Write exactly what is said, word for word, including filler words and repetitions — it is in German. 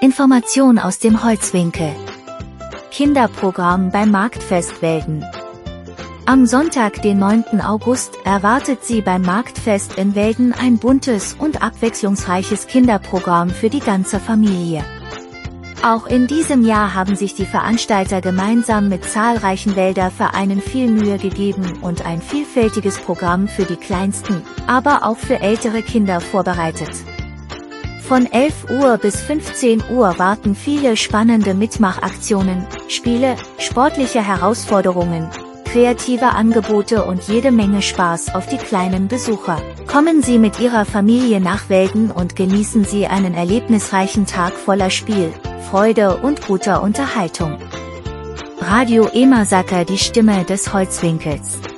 Information aus dem Holzwinkel. Kinderprogramm beim Marktfest Welden. Am Sonntag, den neunten August, erwartet Sie beim Marktfest in Welden ein buntes und abwechslungsreiches Kinderprogramm für die ganze Familie. Auch in diesem Jahr haben sich die Veranstalter gemeinsam mit zahlreichen Welder Vereinen viel Mühe gegeben und ein vielfältiges Programm für die kleinsten, aber auch für ältere Kinder vorbereitet. Von elf Uhr bis fünfzehn Uhr warten viele spannende Mitmachaktionen, Spiele, sportliche Herausforderungen, kreative Angebote und jede Menge Spaß auf die kleinen Besucher. Kommen Sie mit Ihrer Familie nach Welden und genießen Sie einen erlebnisreichen Tag voller Spiel, Freude und guter Unterhaltung. Radio Emersaker, die Stimme des Holzwinkels.